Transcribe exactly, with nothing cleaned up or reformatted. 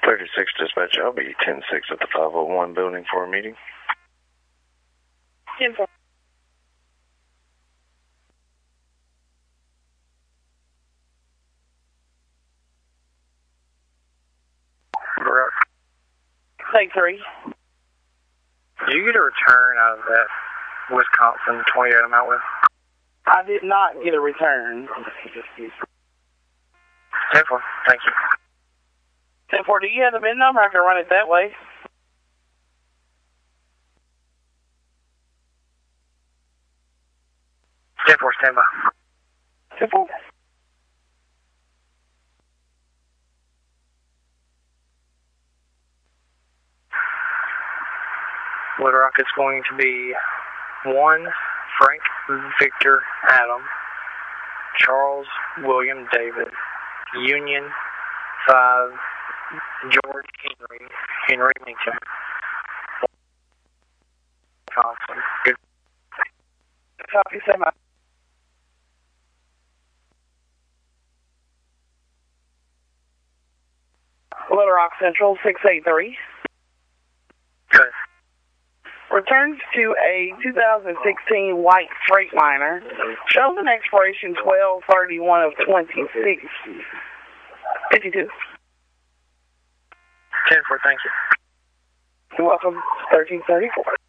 thirty-six dispatch, I'll be ten six at the five oh one building for a meeting. ten four. Take three. Did you get a return out of that Wisconsin twenty-eight I'm out with? I did not get a return. ten four, thank you. ten four, do you have the V I N number? I can run it that way. ten four, stand by. ten four. Little Rock is going to be one Frank Victor Adam, Charles William David, Union five George Henry, Henry Lincoln, Wisconsin. Good. Copy, say my. Little Rock Central, six eight three. Good. Returns to a two thousand sixteen white Freightliner. Shows an expiration twelve thirty-one of twenty-six. fifty-two. ten four, thank you. You're welcome. thirteen thirty-four.